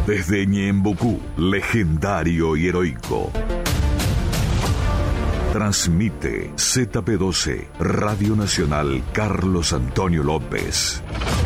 Desde Ñembucú, legendario y heroico. Transmite ZP12, Radio Nacional Carlos Antonio López.